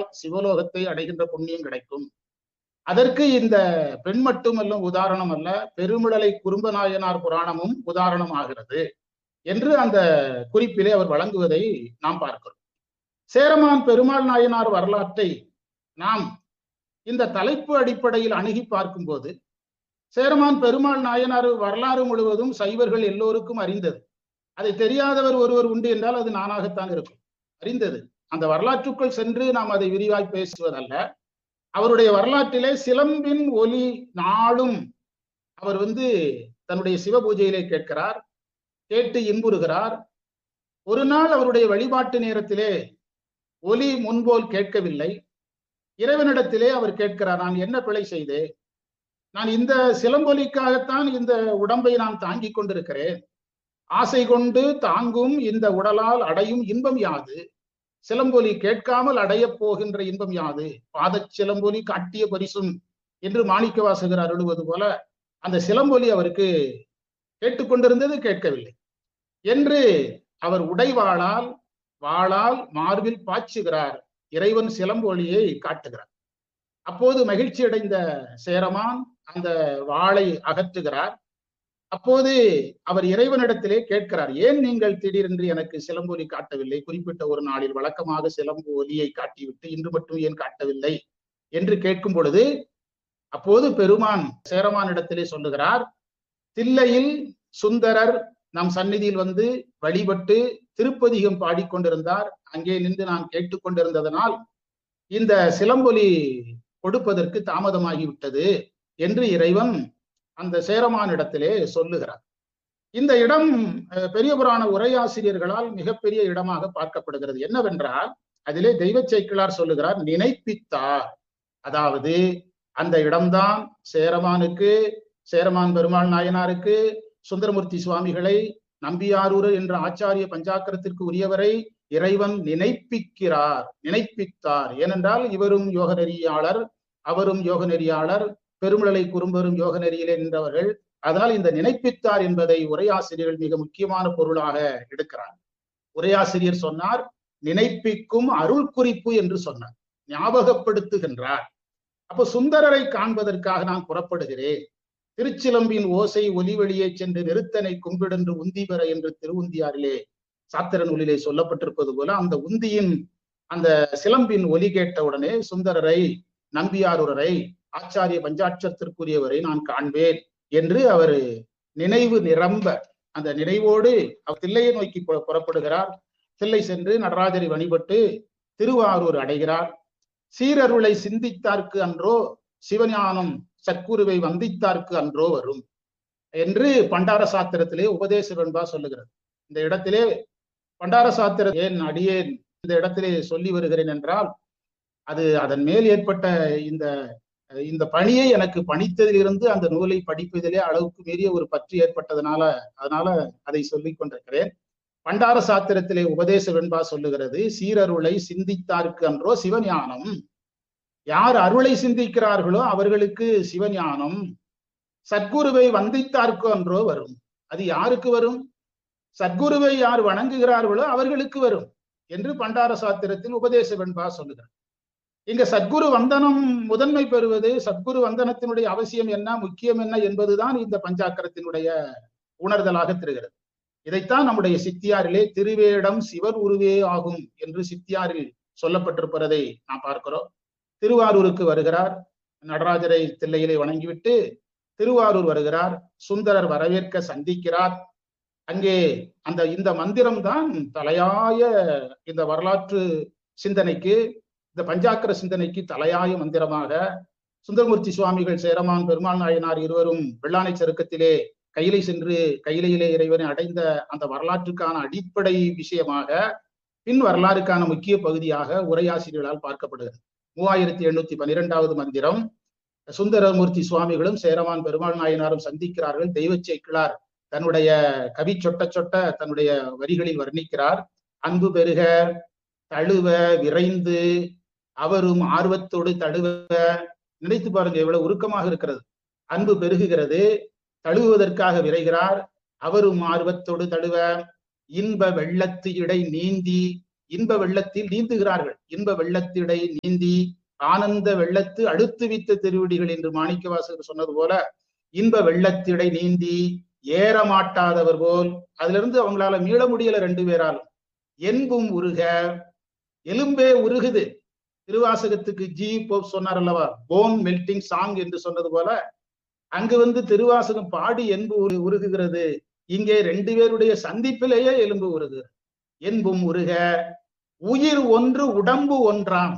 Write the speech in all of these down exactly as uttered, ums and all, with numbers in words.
செய்தால் சிவலோகத்தை அடைகின்ற புண்ணியம் கிடைக்கும். அதற்கு இந்த பெண் மட்டுமல்ல உதாரணம் அல்ல, பெருமிழலை குறும்பநாயனார் புராணமும் உதாரணம் ஆகிறது என்று அந்த குறிப்பிலே அவர் வழங்குவதை நாம் பார்க்கிறோம். சேரமான் பெருமாள் நாயனார் வரலாற்றை நாம் இந்த தலைப்பு அடிப்படையில் அணுகி பார்க்கும்போது, சேரமான் பெருமாள் நாயனார் வரலாறு முழுவதும் சைவர்கள் எல்லோருக்கும் அறிந்தது. அதை தெரியாதவர் ஒருவர் உண்டு என்றால் அது நானாகத்தான் இருக்கும். அறிந்தது. அந்த வரலாற்றுக்குள் சென்று நாம் அதை விரிவாய் பேசுவதல்ல. அவருடைய வரலாற்றிலே சிலம்பின் ஒலி நாளும் அவர் வந்து தன்னுடைய சிவ பூஜையிலே கேட்கிறார், கேட்டு இன்புறுகிறார். ஒரு நாள் அவருடைய வழிபாட்டு நேரத்திலே ஒலி முன்போல் கேட்கவில்லை. இறைவனிடத்திலே அவர் கேட்கிறார், நான் என்ன பிழை செய்தேன்? நான் இந்த சிலம்பொலிக்காகத்தான் இந்த உடம்பை நான் தாங்கிக் கொண்டிருக்கிறேன். ஆசை கொண்டு தாங்கும் இந்த உடலால் அடையும் இன்பம் யாது? சிலம்பொலி கேட்காமல் அடையப் போகின்ற இன்பம் யாது? பாத சிலம்பொலி காட்டிய பரிசும் என்று மாணிக்க வாசகர் அருளுவது போல அந்த சிலம்பொலி அவருக்கு கேட்டுக்கொண்டிருந்தது, கேட்கவில்லை என்று அவர் உடைவாளால் வாளால் மார்பில் பாய்ச்சுகிறார். இறைவன் சிலம்பொலியை காட்டுகிறார். அப்போது மகிழ்ச்சி அடைந்த சேரமான் அந்த வாளை அகற்றுகிறார். அப்போது அவர் இறைவனிடத்திலே கேட்கிறார், ஏன் நீங்கள் திடீரென்று எனக்கு சிலம்பொலி காட்டவில்லை? குறிப்பிட்ட ஒரு நாளில் வழக்கமாக சிலம்பு ஒலியை காட்டிவிட்டு இன்று மட்டும் ஏன் காட்டவில்லை என்று கேட்கும் பொழுது, அப்போது பெருமான் சேரமானிடத்திலே சொல்லுகிறார், தில்லையில் சுந்தரர் நம் சந்நிதியில் வந்து வழிபட்டு திருப்பதிகம் பாடிக்கொண்டிருந்தார். அங்கே நின்று நான் கேட்டுக்கொண்டிருந்ததனால் இந்த சிலம்பொலி கொடுப்பதற்கு தாமதமாகிவிட்டது என்று இறைவன் அந்த சேரமானிடத்திலே சொல்லுகிறார். இந்த இடம் பெரிய புராண உரையாசிரியர்களால் மிகப்பெரிய இடமாக பார்க்கப்படுகிறது. என்னவென்றால், அதிலே தெய்வ சேக்கிழார் சொல்லுகிறார், நினைப்பித்தார். அதாவது அந்த இடம்தான் சேரமானுக்கு, சேரமான் பெருமாள் நாயனாருக்கு, சுந்தரமூர்த்தி சுவாமிகளை, நம்பியாரூர் என்ற ஆச்சாரிய பஞ்சாக்கரத்திற்கு உரியவரை இறைவன் நினைப்பிக்கிறார், நினைப்பித்தார். ஏனென்றால் இவரும் யோக நெறியாளர், அவரும் யோக நெறியாளர், பெருமிழலை குறும்பெரும் யோக நெறியிலே நின்றவர்கள். அதனால் இந்த நினைப்பித்தார் என்பதை உரையாசிரியர்கள் மிக முக்கியமான பொருளாக எடுக்கிறார். உரையாசிரியர் சொன்னார், நினைப்பிக்கும் அருள் குறிப்பு என்று சொன்னார், ஞாபகப்படுத்துகின்றார். அப்போ சுந்தரரை காண்பதற்காக நான் புறப்படுகிறேன். திருச்சிலம்பின் ஓசை ஒலி வெளியே சென்று நிறுத்தனை கும்பிடென்று உந்தி பெற என்று திருவுந்தியாரிலே சாத்திர நூலிலே சொல்லப்பட்டிருப்பது போல, அந்த உந்தியின் அந்த சிலம்பின் ஒலி கேட்ட உடனே சுந்தரரை, நம்பியாரூரரை, ஆச்சாரிய பஞ்சாட்சத்திற்குரியவரை நான் காண்பேன் என்று அவர் நினைவு நிரம்ப, அந்த நினைவோடு அவர் தில்லையை நோக்கி புறப்படுகிறார். தில்லை சென்று நடராஜரை வழிபட்டு திருவாரூர் அடைகிறார். சீரருளை சிந்தித்தார்க்கு அன்றோ சிவஞானம் சற்குருவை வந்தித்தார்க்கு அன்றோ வரும் என்று பண்டார சாத்திரத்திலே உபதேச வெண்பா சொல்லுகிறது. இந்த இடத்திலே பண்டார சாத்திர ஏன் அடியேன் இந்த இடத்திலே சொல்லி வருகிறேன் என்றால், அது அதன் மேல் ஏற்பட்ட இந்த இந்த பணியை எனக்கு பணித்ததிலிருந்து அந்த நூலை படிப்பதிலே அளவுக்கு மீறிய ஒரு பற்று ஏற்பட்டதுனால அதனால அதை சொல்லிக் கொண்டிருக்கிறேன். பண்டார சாத்திரத்திலே உபதேச வெண்பா சொல்லுகிறது, சீரருளை சிந்தித்தார்க்கு அன்றோ சிவஞானம். யார் அருளை சிந்திக்கிறார்களோ அவர்களுக்கு சிவஞானம். சத்குருவை வந்தித்தார்க்கு அன்றோ வரும். அது யாருக்கு வரும்? சத்குருவை யார் வணங்குகிறார்களோ அவர்களுக்கு வரும் என்று பண்டார சாத்திரத்தில் உபதேச வெண்பா சொல்லுகிறார். இங்க சத்குரு வந்தனம் முதன்மை பெறுவது, சத்குரு வந்தனத்தினுடைய அவசியம் என்ன, முக்கியம் என்ன என்பதுதான் இந்த பஞ்சாக்கரத்தினுடைய உணர்தலாக தெரிகிறது. இதைத்தான் நம்முடைய சித்தியாரிலே திருவேடம் சிவர் உருவே ஆகும் என்று சித்தியாரில் சொல்லப்பட்டிருப்பதை நாம் பார்க்கிறோம். திருவாரூருக்கு வருகிறார், நடராஜரை தில்லையிலே வணங்கிவிட்டு திருவாரூர் வருகிறார். சுந்தரர் வரவேற்க சந்திக்கிறார். அங்கே அந்த இந்த மந்திரம் தான் தலையாய இந்த வரலாற்று சிந்தனைக்கு, இந்த பஞ்சாக்கர சிந்தனைக்கு தலையாய மந்திரமாக சுந்தரமூர்த்தி சுவாமிகள், சேரமான் பெருமாள் நாயனார் இருவரும் வெள்ளானை சருக்கத்திலே கையிலை சென்று கையிலையிலே இறைவனை அடைந்த அந்த வரலாற்றுக்கான அடிப்படை விஷயமாக, பின் வரலாறுக்கான முக்கிய பகுதியாக உரையாசிரியர்களால் பார்க்கப்படுகிறது. மூவாயிரத்தி எண்ணூத்தி பன்னிரெண்டாவது மந்திரம். சுந்தரமூர்த்தி சுவாமிகளும் சேரமான் பெருமாள் நாயனாரும் சந்திக்கிறார்கள். தெய்வ சேக்கிழார் தன்னுடைய கவி சொட்ட சொட்ட தன்னுடைய வரிகளில் வர்ணிக்கிறார். அன்பு பெருக தழுவ விரைந்து அவரும் ஆர்வத்தோடு தழுவ. நினைத்து பாருங்க எவ்வளவு உருக்கமாக இருக்கிறது. அன்பு பெருகுகிறது, தழுவுவதற்காக விரைகிறார், அவரும் ஆர்வத்தோடு தழுவ. இன்ப வெள்ளத்து இடை நீந்தி இன்ப வெள்ளத்தில் நீந்துகிறார்கள். இன்ப வெள்ளத்திடை நீந்தி ஆனந்த வெள்ளத்து அடுத்து வித்த திருவடிகள் என்று மாணிக்கவாசகர் சொன்னது போல இன்ப வெள்ளத்திடை நீந்தி ஏற மாட்டாதவர் போல் அதுல இருந்து அவங்களால மீள முடியல ரெண்டு பேராலும். என்பும் உருக, எலும்பே உருகுது. திருவாசகத்துக்கு ஜி போப் சொன்னார் அல்லவா, போன் மெல்டிங் சாங் என்று சொன்னது போல அங்கு வந்து திருவாசகம் பாடி என்பு உருகுகிறது. இங்கே ரெண்டு பேருடைய சந்திப்பிலேயே எலும்பு உருகு. என்பும் உருக, உயிர் ஒன்று உடம்பு ஒன்றாம்.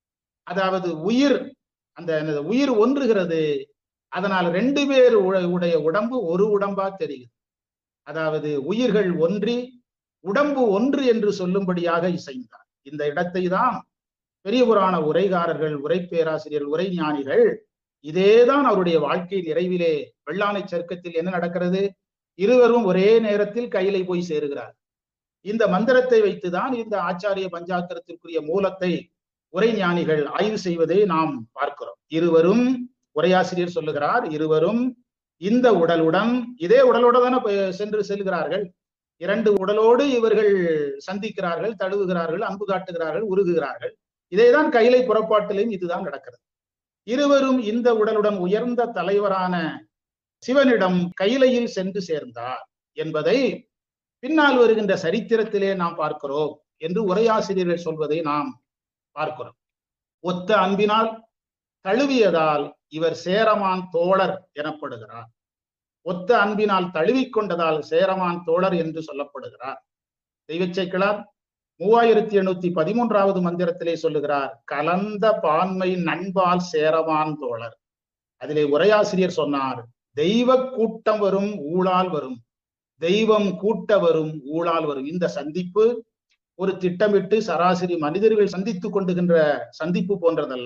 அதாவது உயிர் அந்த உயிர் ஒன்றுகிறது. அதனால் ரெண்டு பேர் உடைய உடம்பு ஒரு உடம்பா தெரியுது. அதாவது உயிர்கள் ஒன்றி உடம்பு ஒன்று என்று சொல்லும்படியாக இசைந்தார். இந்த இடத்தை தான் பெரிய புராண உரைகாரர்கள், உரை பேராசிரியர்கள், உரை ஞானிகள் இதேதான் அவருடைய வாழ்க்கை நிறைவிலே வெள்ளானை சர்க்கத்தில் என்ன நடக்கிறது, இருவரும் ஒரே நேரத்தில் கையிலை போய் சேருகிறார். இந்த மந்திரத்தை வைத்துதான் இந்த ஆச்சாரிய பஞ்சாக்கரத்திற்குரிய மூலத்தை உரை ஞானிகள் ஆய்வு செய்வதை நாம் பார்க்கிறோம். இருவரும், உரையாசிரியர் சொல்லுகிறார், இருவரும் இந்த உடலுடன் இதே உடலோட தானே சென்று செல்கிறார்கள். இரண்டு உடலோடு இவர்கள் சந்திக்கிறார்கள், தழுவுகிறார்கள், அன்பு காட்டுகிறார்கள், உருகுகிறார்கள். இதேதான் கையிலை புறப்பாட்டிலையும் இதுதான் நடக்கிறது. இருவரும் இந்த உடலுடன் உயர்ந்த தலைவரான சிவனிடம் கையிலையில் சென்று சேர்ந்தார் என்பதை பின்னால் வருகின்ற சரித்திரத்திலே நாம் பார்க்கிறோம் என்று உரையாசிரியர்கள் சொல்வதை நாம் பார்க்கிறோம். ஒத்த அன்பினால் தழுவியதால் இவர் சேரமான் தோழர் எனப்படுகிறார். ஒத்த அன்பினால் தழுவிக்கொண்டதால் சேரமான் தோழர் என்று சொல்லப்படுகிறார். தெய்வச்சேக்கிழார் மூவாயிரத்தி எண்ணூத்தி பதிமூன்றாவது மந்திரத்திலே சொல்லுகிறார், கலந்த பான்மை நண்பால் சேரமான் தோழர். அதிலே உரையாசிரியர் சொன்னார், தெய்வ கூட்டம் வரும் ஊழால் வரும், தெய்வம் கூட்ட வரும் ஊழால் வரும். இந்த சந்திப்பு ஒரு திட்டமிட்டு சராசரி மனிதர்கள் சந்தித்துக் கொண்டுகின்ற சந்திப்பு போன்றதல்ல,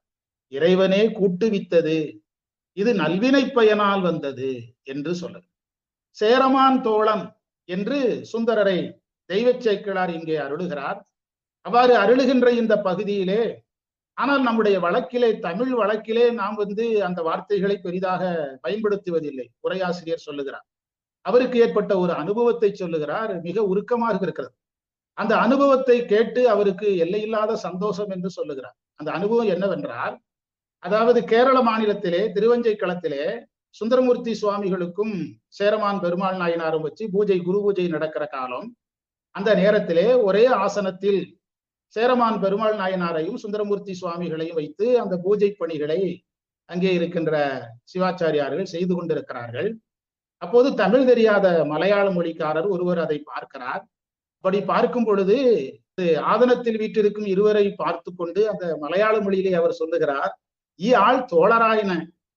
இறைவனே கூட்டுவித்தது, இது நல்வினை பயனால் வந்தது என்று சொல்லுது. சேரமான் தோழன் என்று சுந்தரரை தெய்வ சேக்கிழார் இங்கே அருளுகிறார். அவ்வாறு அருளுகின்ற இந்த பகுதியிலே, ஆனால் நம்முடைய வழக்கிலே, தமிழ் வழக்கிலே நாம் வந்து அந்த வார்த்தைகளை பெரிதாக பயன்படுத்துவதில்லை. உரையாசிரியர் சொல்லுகிறார், அவருக்கு ஏற்பட்ட ஒரு அனுபவத்தை சொல்லுகிறார், மிக உருக்கமாக இருக்கிறது. அந்த அனுபவத்தை கேட்டு அவருக்கு எல்லையில்லாத சந்தோஷம் என்று சொல்லுகிறார். அந்த அனுபவம் என்னவென்றால், அதாவது கேரள மாநிலத்திலே திருவஞ்சை களத்திலே சுந்தரமூர்த்தி சுவாமிகளுக்கும் சேரமான் பெருமாள் நாயனாரும் வச்சு பூஜை, குரு பூஜை நடக்கிற காலம். அந்த நேரத்திலே ஒரே ஆசனத்தில் சேரமான் பெருமாள் நாயனாரையும் சுந்தரமூர்த்தி சுவாமிகளையும் வைத்து அந்த பூஜை பணிகளை அங்கே இருக்கின்ற சிவாச்சாரியார்கள் செய்து கொண்டிருக்கிறார்கள். அப்போது தமிழ் தெரியாத மலையாள மொழிக்காரர் ஒருவர் அதை பார்க்கிறார். அப்படி பார்க்கும் பொழுது ஆதனத்தில் வீட்டிற்கும் இருவரை பார்த்து கொண்டு அந்த மலையாள மொழியிலே அவர் சொல்லுகிறார், ஈ ஆள் தோழராயின,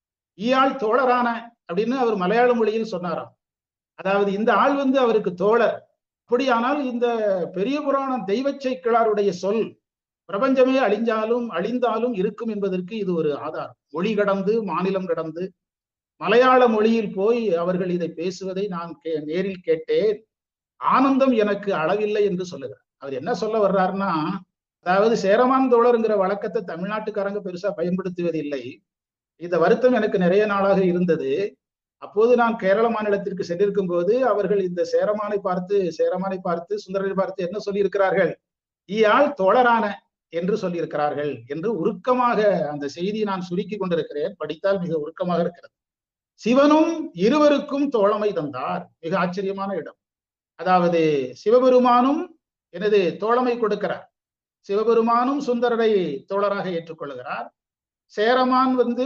ஈ ஆள் தோழரான அப்படின்னு அவர் மலையாள மொழியில் சொன்னாராம். அதாவது இந்த ஆள் வந்து அவருக்கு தோழர். அப்படியானால் இந்த பெரிய புராணம் தெய்வ சேக்கிழாருடைய சொல் பிரபஞ்சமே அழிஞ்சாலும் அழிந்தாலும் இருக்கும் என்பதற்கு இது ஒரு ஆதாரம். மொழி கடந்து, மாநிலம் கடந்து மலையாள மொழியில் போய் அவர்கள் இதை பேசுவதை நான் கே நேரில் கேட்டேன். ஆனந்தம் எனக்கு அளவில்லை என்று சொல்லுகிறார். அவர் என்ன சொல்ல வர்றாருன்னா, அதாவது சேரமான் தோழருங்கிற வழக்கத்தை தமிழ்நாட்டுக்காரங்க பெருசா பயன்படுத்துவதில்லை. இந்த வருத்தம் எனக்கு நிறைய நாளாக இருந்தது. அப்போது நான் கேரள மாநிலத்திற்கு சென்றிருக்கும் போது அவர்கள் இந்த சேரமானை பார்த்து சேரமானை பார்த்து சுந்தரரை பார்த்து என்ன சொல்லியிருக்கிறார்கள், ஈயாள் தோழரான என்று சொல்லியிருக்கிறார்கள் என்று உருக்கமாக அந்த செய்தியை நான் சுருக்கி கொண்டிருக்கிறேன். படித்தால் மிக உருக்கமாக இருக்கிறது. சிவனும் இருவருக்கும் தோழமை தந்தார். மிக ஆச்சரியமான இடம். அதாவது சிவபெருமானும் எனது தோழமை கொடுக்கிறார். சிவபெருமானும் சுந்தரரை தோழராக ஏற்றுக்கொள்கிறார். சேரமான் வந்து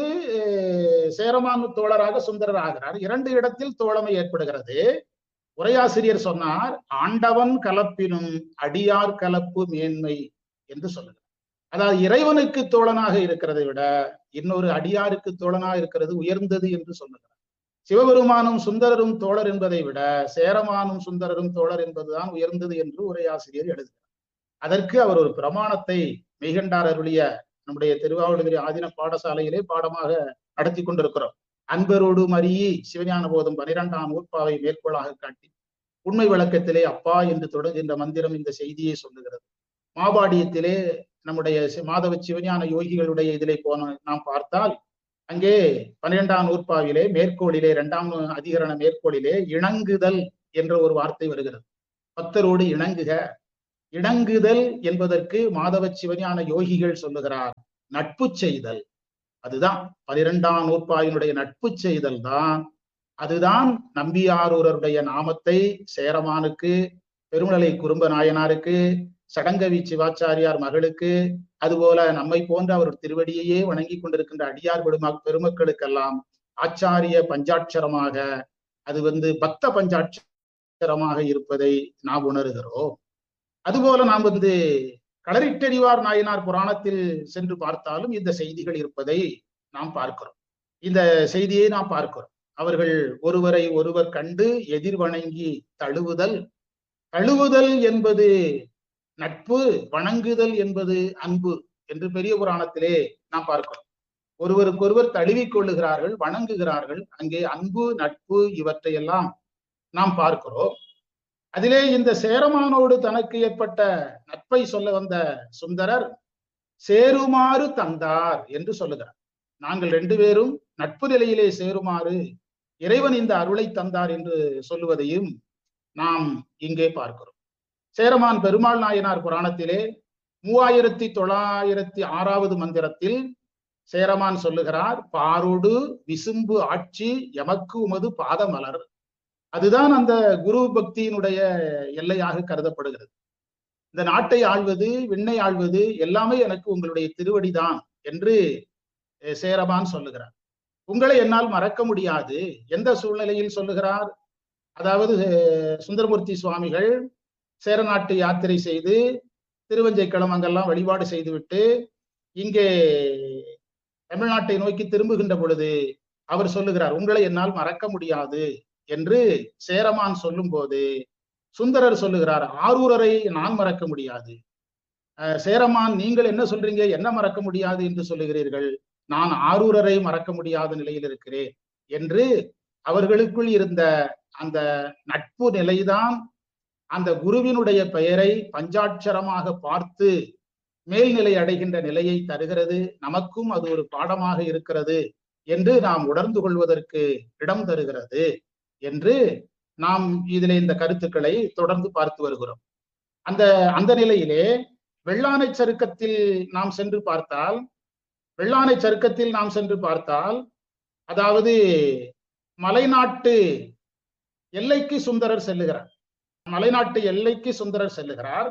சேரமான் தோழராக சுந்தரர் ஆகிறார். இரண்டு இடத்தில் தோழமை ஏற்படுகிறது. உரையாசிரியர் சொன்னார், ஆண்டவன் கலப்பினும் அடியார் கலப்பு மேன்மை என்று சொல்லுகிறார். அதாவது இறைவனுக்கு தோழனாக இருக்கிறதை விட இன்னொரு அடியாருக்கு தோழனாக இருக்கிறது உயர்ந்தது என்று சொல்லுகிறார். சிவபெருமானும் சுந்தரரும் தோழர் என்பதை விட சேரமானும் சுந்தரரும் தோழர் என்பதுதான் உயர்ந்தது என்று உரையாசிரியர் எழுதுகிறார். அதற்கு அவர் ஒரு பிரமாணத்தை மெய்கண்டார் அருளிய நம்முடைய திருவாவடுதுறை ஆதீன பாடசாலையிலே பாடமாக நடத்தி கொண்டிருக்கிறோம். அன்பரோடு மறியி சிவஞான போதும் பனிரெண்டாம் நூற்பாவை மேற்கோளாக காட்டி உண்மை விளக்கத்திலே அப்பா என்று தொடங்குகின்ற மந்திரம் இந்த செய்தியை சொல்லுகிறது. மாபாடியத்திலே நம்முடைய மாதவ சிவஞான யோகிகளுடைய இதிலே போன நாம் பார்த்தால் அங்கே பன்னிரெண்டாம் நூற்பாவிலே மேற்கோளிலே இரண்டாம் அதிகரண மேற்கோளிலே இணங்குதல் என்ற ஒரு வார்த்தை வருகிறது. பக்தரோடு இணங்குக. இணங்குதல் என்பதற்கு மாதவ சிவஞான யோகிகள் சொல்லுகிறார் நட்பு செய்தல். அதுதான் பனிரெண்டாம் நூற்பாயினுடைய நட்பு செய்தல் தான். அதுதான் நம்பியாரூரருடைய நாமத்தை சேரமானுக்கு, பெருமலை குறும்ப நாயனாருக்கு, சடங்கவி சிவாச்சாரியார் மகளுக்கு, அதுபோல நம்மை போன்ற அவர் திருவடியையே வணங்கி கொண்டிருக்கின்ற அடியார் பெரும பெருமக்களுக்கெல்லாம் ஆச்சாரிய பஞ்சாட்சரமாக, அது வந்து பக்த பஞ்சாட்சரமாக இருப்பதை நாம் உணர்கிறோம். அதுபோல நாம் வந்து களரிட்டறிவார் நாயனார் புராணத்தில் சென்று பார்த்தாலும் இந்த செய்திகள் இருப்பதை நாம் பார்க்கிறோம். இந்த செய்தியை நாம் பார்க்கிறோம். அவர்கள் ஒருவரை ஒருவர் கண்டு எதிர் வணங்கி தழுவுதல். தழுவுதல் என்பது நட்பு, வணங்குதல் என்பது அன்பு என்று பெரிய புராணத்திலே நாம் பார்க்கிறோம். ஒருவருக்கொருவர் தழுவிக் கொள்ளுகிறார்கள், வணங்குகிறார்கள். அங்கே அன்பு, நட்பு இவற்றையெல்லாம் நாம் பார்க்கிறோம். அதிலே இந்த சேரமானோடு தனக்கு ஏற்பட்ட நட்பை சொல்ல வந்த சுந்தரர் சேருமாறு தந்தார் என்று சொல்லுகிறார். நாங்கள் ரெண்டு பேரும் நட்பு நிலையிலே சேருமாறு இறைவன் இந்த அருளை தந்தார் என்று சொல்லுவதையும் நாம் இங்கே பார்க்கிறோம். சேரமான் பெருமாள் நாயனார் புராணத்திலே மூவாயிரத்தி தொள்ளாயிரத்தி ஆறாவது மந்திரத்தில் சேரமான் சொல்லுகிறார், பாரோடு விசும்பு ஆட்சி எமக்கு உமது பாதமலர். அதுதான் அந்த குரு பக்தியினுடைய எல்லையாக கருதப்படுகிறது. இந்த நாட்டை ஆள்வது, விண்ணை ஆள்வது எல்லாமே எனக்கு உங்களுடைய திருவடிதான் என்று சேரமான் சொல்லுகிறார். உங்களை என்னால் மறக்க முடியாது. எந்த சூழ்நிலையில் சொல்லுகிறார்? அதாவது சுந்தரமூர்த்தி சுவாமிகள் சேரநாட்டு யாத்திரை செய்து திருவஞ்சை கிளமங்கெல்லாம் வழிபாடு செய்துவிட்டு இங்கே தமிழ்நாட்டை நோக்கி திரும்புகின்ற பொழுது அவர் சொல்லுகிறார், உங்களை என்னால் மறக்க முடியாது என்று சேரமான் சொல்லும் போது சுந்தரர் சொல்லுகிறார், ஆரூரரை நான் மறக்க முடியாது. சேரமான், நீங்கள் என்ன சொல்றீங்க, என்ன மறக்க முடியாது என்று சொல்லுகிறீர்கள், நான் ஆரூரரை மறக்க முடியாத நிலையில் இருக்கிறேன் என்று அவர்களுக்குள் இருந்த அந்த நட்பு நிலைதான் அந்த குருவினுடைய பெயரை பஞ்சாட்சரமாக பார்த்து மேல்நிலை அடைகின்ற நிலையை தருகிறது. நமக்கும் அது ஒரு பாடமாக இருக்கிறது என்று நாம் உணர்ந்து கொள்வதற்கு இடம் தருகிறது என்று நாம் இதிலே இந்த கருத்துக்களை தொடர்ந்து பார்த்து வருகிறோம். அந்த அந்த நிலையிலே வெள்ளானை சருக்கத்தில் நாம் சென்று பார்த்தால் வெள்ளானை சருக்கத்தில் நாம் சென்று பார்த்தால் அதாவது மலைநாட்டு எல்லைக்கு சுந்தரர் செல்லுகிறார். மலைநாட்டு எல்லைக்கு சுந்தரர் செல்லுகிறார்.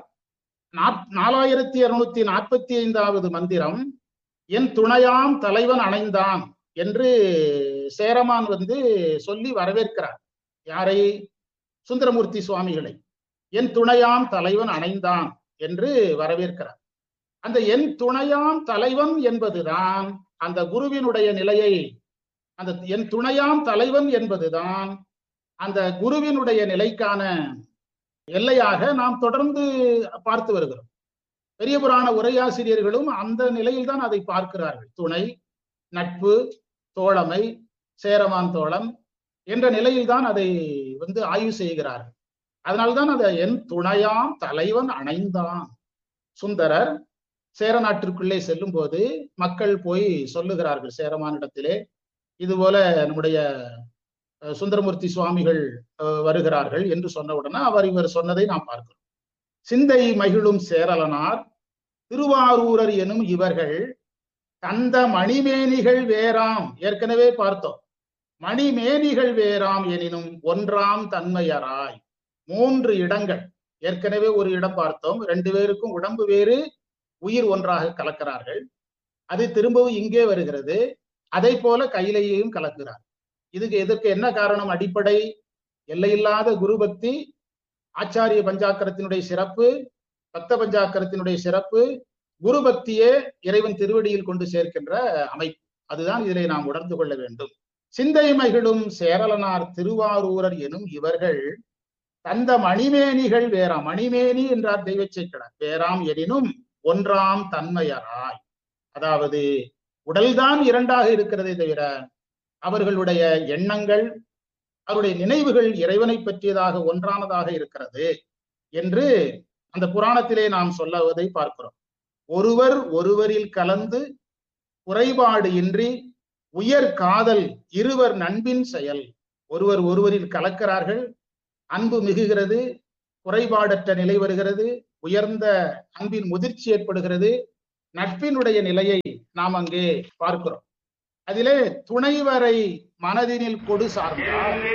நாலாயிரத்தி இருநூத்தி நாற்பத்தி ஐந்தாவது மந்திரம், என் துணையாம் தலைவன் அணைந்தான் என்று சேரமான் வந்து சொல்லி வரவேற்கிறார். யாரை? சுந்தரமூர்த்தி சுவாமிகளை. என் துணையாம் தலைவன் அணைந்தான் என்று வரவேற்கிறார். அந்த என் துணையாம் தலைவன் என்பதுதான் அந்த குருவினுடைய நிலையை, அந்த என் துணையாம் தலைவன் என்பதுதான் அந்த குருவினுடைய நிலைக்கான எல்லையாக நாம் தொடர்ந்து பார்த்து வருகிறோம். பெரிய புராண உரையாசிரியர்களும் அந்த நிலையில்தான் அதை பார்க்கிறார்கள். துணை, நட்பு, தோழமை, சேரமான் தோழம் என்ற நிலையில்தான் அதை வந்து ஆய்வு செய்கிறார்கள். அதனால்தான் அதை என் துணையாம் தலைவன் அணைந்தான். சுந்தரர் சேரநாட்டிற்குள்ளே செல்லும் போது மக்கள் போய் சொல்லுகிறார்கள் சேரமானிடத்திலே, இது போல நம்முடைய சுந்தரமூர்த்தி சுவாமிகள் வருகிறார்கள் என்று சொன்ன உடனே அவர் இவர் சொன்னதை நாம் பார்க்கிறோம். சிந்தை மகிழும் சேரலனார் திருவாரூரர் எனும் இவர்கள் தந்த மணிமேனிகள் வேறாம். ஏற்கனவே பார்த்தோம். மணிமேனிகள் வேறாம் எனினும் ஒன்றாம் தன்மையராய். மூன்று இடங்கள் ஏற்கனவே ஒரு இடம் பார்த்தோம். ரெண்டு பேருக்கும் உடம்பு வேறு, உயிர் ஒன்றாக கலக்கிறார்கள். அது திரும்பவும் இங்கே வருகிறது. அதை போல கையிலையும் கலக்கிறார். இதுக்கு எதற்கு என்ன காரணம்? அடிப்படை எல்லையில்லாத குரு பக்தி, ஆச்சாரிய பஞ்சாக்கரத்தினுடைய சிறப்பு, பக்த பஞ்சாக்கரத்தினுடைய சிறப்பு, குரு பக்தியே இறைவன் திருவடியில் கொண்டு சேர்க்கின்ற அமைப்பு. அதுதான் இதிலே நாம் உணர்ந்து கொள்ள வேண்டும். சிந்தை மகிழும் சேரலனார் திருவாரூரர் எனும் இவர்கள் தந்த மணிமேனிகள் வேறாம். மணிமேனி என்றார் தெய்வ சேக்கிழார். வேறாம் எனினும் ஒன்றாம் தன்மையராய். அதாவது உடல்தான் இரண்டாக இருக்கிறதே தவிர அவர்களுடைய எண்ணங்கள், அவருடைய நினைவுகள் இறைவனை பற்றியதாக ஒன்றானதாக இருக்கிறது என்று அந்த புராணத்திலே நாம் சொல்லுவதை பார்க்கிறோம். ஒருவர் ஒருவரில் கலந்து குறைபாடு இன்றி உயர் காதல் இருவர் நண்பின் செயல். ஒருவர் ஒருவரில் கலக்கிறார்கள், அன்பு மிகுகிறது, குறைபாடற்ற நிலை வருகிறது, உயர்ந்த அன்பின் முதிர்ச்சி ஏற்படுகிறது. நட்பினுடைய நிலையை நாம் அங்கே பார்க்கிறோம். அதிலே துணைவரை மனதினில் கொடு சார்ந்தால்